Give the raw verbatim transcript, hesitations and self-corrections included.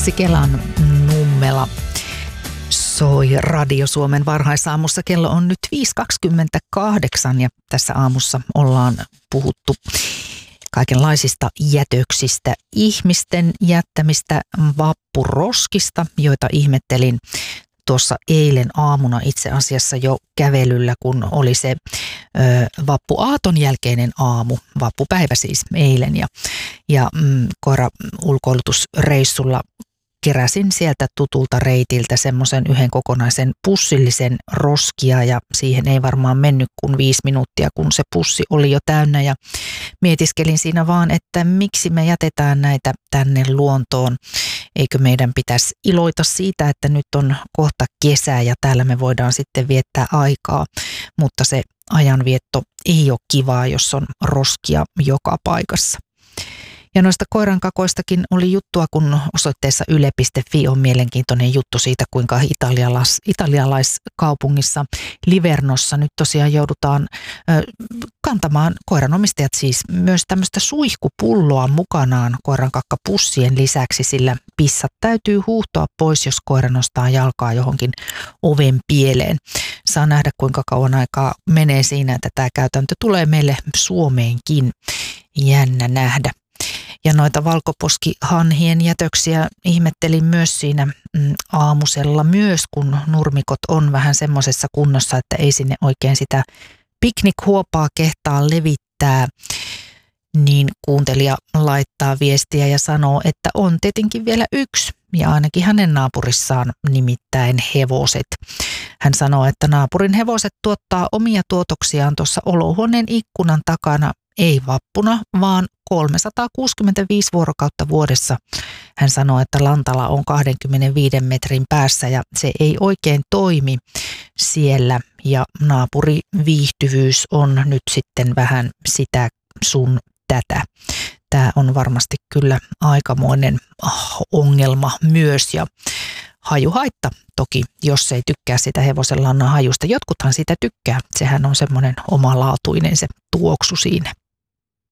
Anssi Kelan Nummela soi Radio Suomen varhaisaamussa. Kello on nyt viisi kaksikymmentäkahdeksan ja tässä aamussa ollaan puhuttu kaikenlaisista jätöksistä, ihmisten jättämistä vappuroskista, joita ihmettelin tuossa eilen aamuna itse asiassa jo kävelyllä, kun oli se ö, vappuaaton jälkeinen aamu, vappupäivä siis eilen ja, ja mm, koira ulkoilutusreissulla keräsin sieltä tutulta reitiltä semmoisen yhden kokonaisen pussillisen roskia ja siihen ei varmaan mennyt kuin viisi minuuttia, kun se pussi oli jo täynnä ja mietiskelin siinä vaan, että miksi me jätetään näitä tänne luontoon. Eikö meidän pitäisi iloita siitä, että nyt on kohta kesä ja täällä me voidaan sitten viettää aikaa, mutta se ajanvietto ei ole kivaa, jos on roskia joka paikassa. Ja noista koirankakoistakin oli juttua, kun osoitteessa yle piste fi on mielenkiintoinen juttu siitä, kuinka italialais, italialaiskaupungissa Livernossa nyt tosiaan joudutaan ö, kantamaan koiranomistajat siis myös tämmöistä suihkupulloa mukanaan koirankakkapussien lisäksi, sillä pissat täytyy huuhtoa pois, jos koira nostaa jalkaa johonkin oven pieleen. Saa nähdä, kuinka kauan aikaa menee siinä, että tämä käytäntö tulee meille Suomeenkin. Jännä nähdä. Ja noita valkoposkihanhien jätöksiä ihmettelin myös siinä mm, aamusella myös, kun nurmikot on vähän semmoisessa kunnossa, että ei sinne oikein sitä piknikhuopaa kehtaa levittää. Niin kuuntelija laittaa viestiä ja sanoo, että on tietenkin vielä yksi ja ainakin hänen naapurissaan nimittäin hevoset. Hän sanoo, että naapurin hevoset tuottaa omia tuotoksiaan tuossa olohuoneen ikkunan takana, ei vappuna, vaan kolmesataakuusikymmentäviisi vuorokautta vuodessa. Hän sanoo, että lantala on kaksikymmentäviisi metrin päässä ja se ei oikein toimi siellä. Ja naapuriviihtyvyys on nyt sitten vähän sitä sun tätä. Tämä on varmasti kyllä aikamoinen ongelma myös ja hajuhaitta toki, jos ei tykkää sitä hevosen lannan hajusta. Jotkuthan sitä tykkää, sehän on semmoinen omalaatuinen se tuoksu siinä.